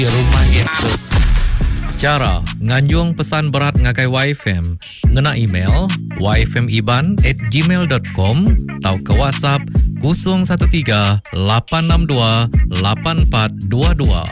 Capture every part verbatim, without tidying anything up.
di rumah gitu. Cara nganjung pesan berat ngakai Y F M, ngena email y f m iban at gmail dot com atau ke WhatsApp kosong satu tiga lapan enam dua lapan empat dua dua.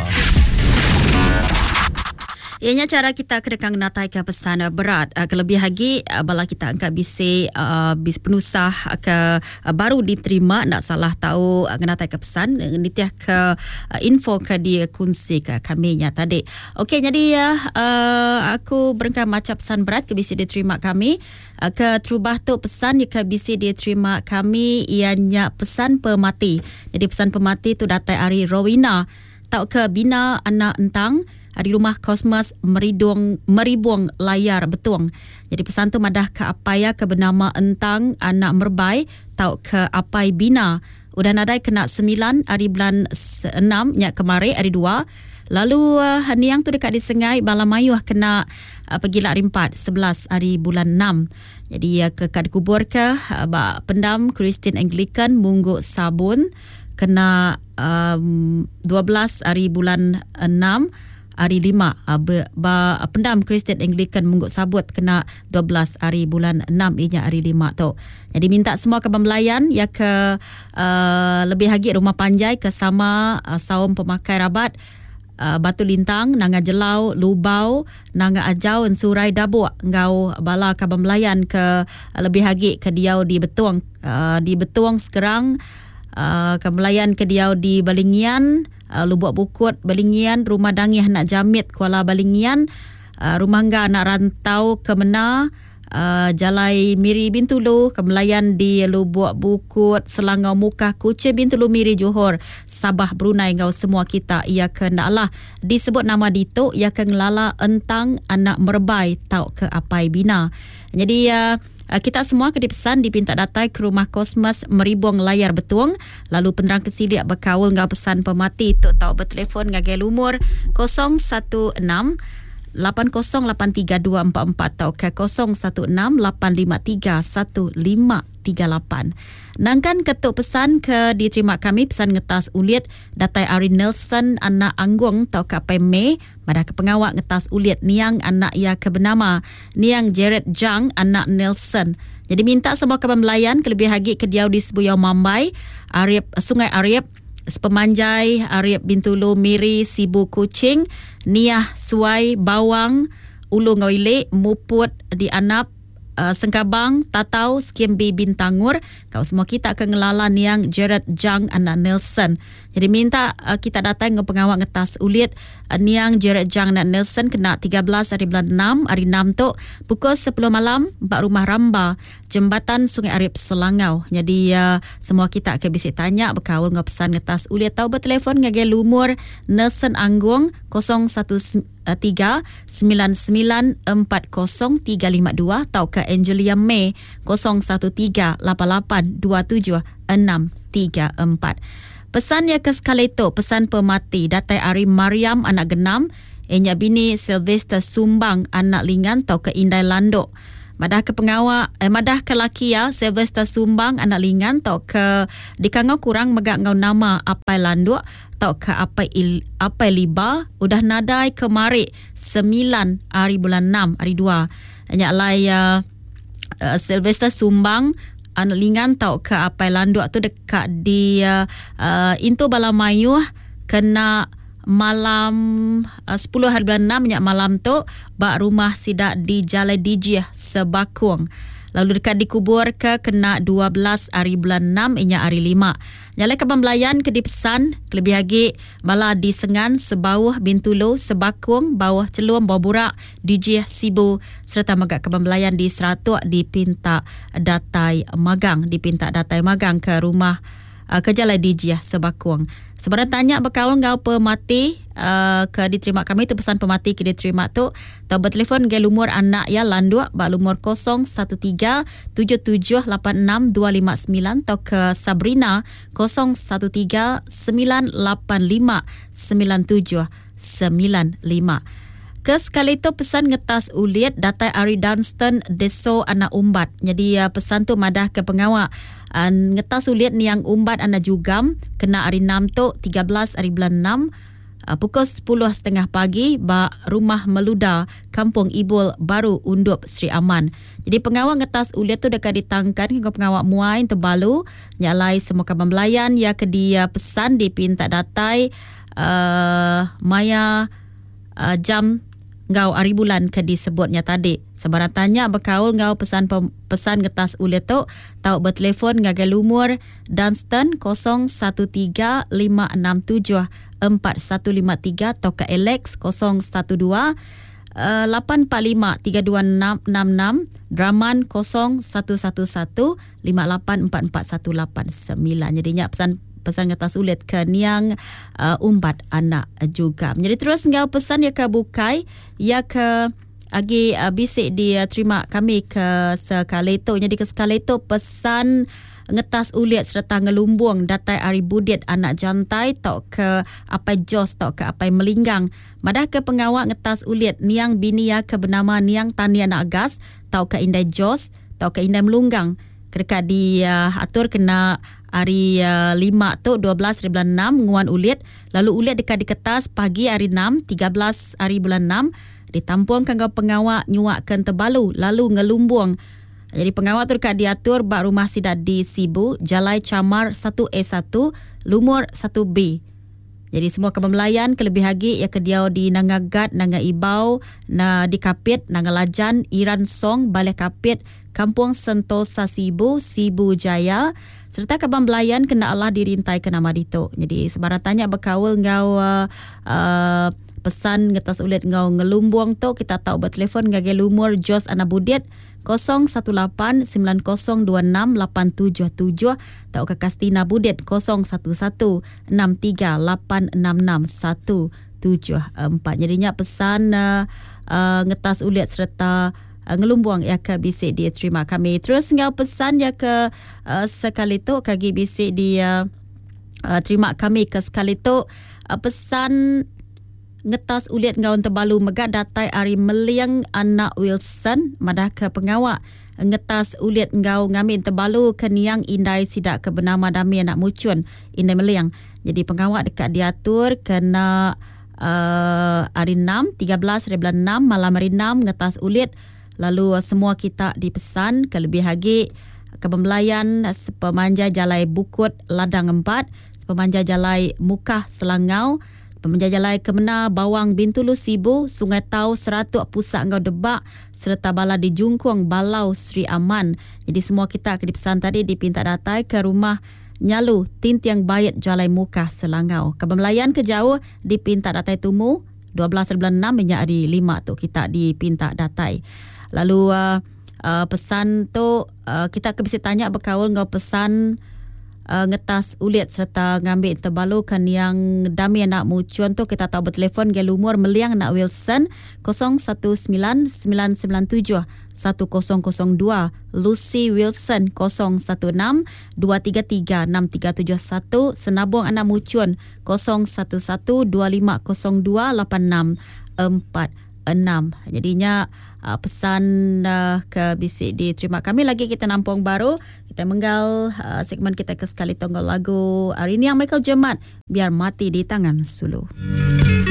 Ianya cara kita kedekang natai ke pesan berat. Uh, kelebih lagi uh, bala kita angkat bisi uh, bis penusah ke uh, baru diterima nak salah tahu uh, natai ke pesan nitiah ke uh, info ke dia kunci ke kami nya tadi. Okey, jadi uh, uh, aku berengkang macam pesan berat ke bisi diterima kami uh, ke terubah tu pesan ke bisi diterima kami ianya pesan pemati. Jadi pesan pemati tu datai Ari Rowina tau ke bina anak entang di rumah Kosmas Meriduang Meribuang Layar Betuang. Jadi pesan tu madah ke apaya ke bernama entang anak merbai tau ke apai bina. Udah nadai kena sembilan hari bulan enam nyak kemari hari dua. Lalu uh, niang tu dekat di Sengai Balamayuh kena uh, pergi lah hari empat sebelas hari bulan enam. Jadi uh, ke kad kubur ke uh, pendam Kristen Anglican Mungguk Sabun kena um, dua belas hari bulan enam. Hari lima, uh, ba, pendam Kristen Anglican Mungguk Sabut kena dua belas hari bulan enam inya hari lima tu. Jadi minta semua ke pembelayan ya ke uh, lebih lagi rumah panjai ke sama uh, saum pemakai rabat uh, Batu Lintang, Nanga Jelau, Lubau, Nanga Ajau, Surai Dabuk ngau bala ke pembelayan ke uh, lebih lagi ke diau di Betuang uh, di Betuang sekarang uh, ke pembelayan ke diau di Balingian, Uh, Lubuk Bukut Balingian, Rumah Dangih Nak Jamit Kuala Balingian, uh, Rumah Angga Nak Rantau Kemena, uh, Jalai Miri Bintulu, Kemelayan di Lubuk Bukut, Selangau Mukah Kuching Bintulu Miri Johor, Sabah Brunei ngau semua kita ia ke naklah disebut nama Dito ia ke ngelala entang anak merbai tau ke apai bina. Jadi uh, kita semua ke dipesan dipinta datai ke rumah Kosmas Meribuang Layar Betuang. Lalu penerang kesiliak berkawal ngau pesan pemati tu tahu bertelefon ngagai lumur kosong satu enam lapan kosong lapan tiga dua empat empat atau ke kosong satu enam lapan lima tiga satu lima tiga lapan. Nangkan ketuk pesan ke diterima kami pesan ngetas ulit datai Ari Nelson anak Anggung tau ke P M E pada ke pengawak ngetas ulit niang anak ia ke bernama niang Jared Jang anak Nelson. Jadi minta semua ke pembelayan kelebih lagi ke diau di Sebuyau Mambai, Arif Sungai Arif, Sepemanjai, Arif Bintulu Miri, Sibu Kuching, Niah Suai Bawang, Ulu Ngoile, Muput di Anap, Uh, Sengkabang, Tatau, Skimbi Bintangur. Kau semua kita akan ngelala niang Jared Jang anak Nelson. Jadi minta uh, kita datang ke pengawal ngetas ulit uh, niang Jared Jang anak Nelson kena tiga belas hari bulan enam. Hari enam tu pukul sepuluh malam bak rumah Ramba Jembatan Sungai Arif Selangau. Jadi uh, semua kita akan bisa tanya berkawal ngepesan ngetas ulit atau bertelefon ngagel lumur Nelson Anggung kosong satu tiga sembilan sembilan empat kosong tiga lima dua atau ke Angelia May kosong satu tiga lapan lapan dua tujuh enam tiga empat. Pesan ya ke sekali tu pesan pemati datai Ari Mariam anak genam, enya bini Sylvester Sumbang anak Lingan atau ke Indai Landok. Madah ke pengawak, eh, madah ke laki ya, Sylvester Sumbang, anak Lingan, tau ke dikangau kurang megak ngau nama apai landuk, tau ke apai, il, apai liba, udah nadai ke mari sembilan hari bulan enam, hari dua. Nyak lai uh, uh, Sylvester Sumbang, anak Lingan, tau ke apai landuk tu dekat di uh, uh, Intu Balamayuh, kena malam uh, sepuluh hari bulan enam nyak malam tu bak rumah sidak di Jalai Dijih Sebakung. Lalu dekat dikubur ke kena dua belas hari bulan enam inya hari lima. Nyalai ke pembelayan ke dipesan lebih lagi bala di Sengan Sebawah Bintulu Sebakung bawah Celum bawah Burak Dijih Sibu serta megak ke pembelayan di Seratuk dipinta datai magang dipinta datai magang ke rumah uh, ke Jalai Dijih Sebakung. Sebenarnya tanya berkawan ngau pemati uh, ke diterima kami tu pesan pemati ke diterima tu atau bertelefon ke lumur anak ya landuk bak lumur kosong satu tiga tujuh tujuh lapan enam dua lima sembilan atau ke Sabrina kosong satu tiga sembilan lapan lima sembilan tujuh sembilan lima. Ke sekali tu pesan ngetas ulit datai Ari Dunstan Deso anak umbat. Jadi uh, pesan tu madah ke pengawak uh, ngetas ulit niang umbat anak jugam kena hari enam tu tiga belas hari bulan enam Uh, pukul sepuluh tiga puluh pagi ba rumah meluda Kampung Ibul Baru Undup Sri Aman. Jadi pengawal ngetas uliat tu dekat ditangkan ke pengawal muain terbalu nyalai semua kaban belayan ya ke dia pesan dipinta datai uh, maya uh, jam ngau hari bulan ke disebutnya tadi. Sebarang tanya berkaul ngau pesan pesan ngetas uliat tu tau bertelefon ngagai lumur Dunstan kosong satu tiga lima enam tujuh empat satu lima tiga atau ke Alex kosong satu dua lapan empat lima tiga dua enam enam, Draman kosong satu satu satu lima lapan empat empat satu lapan sembilan. Jadinya pesan pesan ngetas ulit ke niang uh, umbat anak juga. Jadi terus ngau pesan ya ke bukai ya ke agi uh, bisik dia terima kami ke sekaleto. Jadi ke sekaleto pesan ngetas uliat serta ngelumbung datai ari budit anak jantai tau ke apai jos tau ke apai melinggang. Madah ke pengawak ngetas uliat niang bini ya ke bernama niang tani anak gas tau ke indai jos tau ke indai melunggang. Kedekat di uh, atur kena hari uh, lima tu dua belas hari bulan enam nguan uliat. Lalu uliat dekat di kertas pagi hari enam tiga belas hari bulan enam ditampung kanggo pengawak nyuakkan terbalu lalu ngelumbung. Jadi pengawal tu dekat diatur bak rumah sidat di Sibu, Jalai Camar satu A satu, Lumur satu B. Jadi semua kebembelayan kelebih lagi ya kediau di Nangagat, Nanga Ibau, na di Kapit, Nanga Lajan, Iran Song, Balai Kapit, Kampung Sentosa Sibu, Sibu Jaya, serta kebembelayan kena Allah dirintai ke nama dito. Jadi sebarang tanya berkaul ngau uh, uh, pesan ngetas ulit ngau ngelumbung tu kita tahu bertelefon ngage lumur Jos Anabudit kosong satu lapan sembilan kosong dua enam lapan tujuh tujuh atau ke Kastina Budit kosong satu satu enam tiga lapan enam enam satu tujuh empat. Jadinya pesan uh, uh, ngetas uliat serta uh, ngelumbuang ya ke bisik dia terima kami. Terus ngau pesan ya ke uh, sekali tu kagi bisik dia uh, terima kami ke sekali tu uh, pesan ngetas uliat ngawan terbalu megat datai ari meliang anak Wilson madah ke pengawak ngetas uliat ngau ngamin terbalu ke niang indai sidak ke bernama dami anak mucun indai meliang. Jadi pengawak dekat diatur kena uh, hari enam tiga belas hari bulan enam malam hari enam ngetas uliat. Lalu uh, semua kita dipesan kelebih lagi kebembelayan sepemanja jalai Bukut Ladang empat, sepemanja jalai Mukah Selangau, Pemenjajalai Kemena Bawang Bintulu Sibu, Sungai Tau Seratuk Pusat Ngau Debak serta bala di Jungkuang Balau Sri Aman. Jadi semua kita ke dipesan tadi dipinta datai ke rumah Nyalu Tintiang Bayat Jalai Mukah Selangau. Kebembelayan ke jauh dipinta datai tumu dua belas bulan enam minyak hari lima tu kita dipinta datai. Lalu uh, uh, pesan tu uh, kita ke bisa tanya berkaul ngau pesan Uh, ngetas uliat serta ngambil terbalu kan yang dami anak mucun tu kita tahu bertelefon ke lumur meliang anak Wilson kosong satu sembilan sembilan sembilan tujuh satu kosong kosong dua, Lucy Wilson kosong satu enam dua tiga tiga enam tiga tujuh satu, Senabung anak mucun kosong satu satu dua lima kosong dua lapan enam empat enam. Jadinya uh, pesan uh, ke bisik diterima kami lagi kita nampung baru. Kita menggal uh, segmen kita ke sekali tonggal lagu hari ini yang Michael Jemat Biar Mati di Tangan Sulu.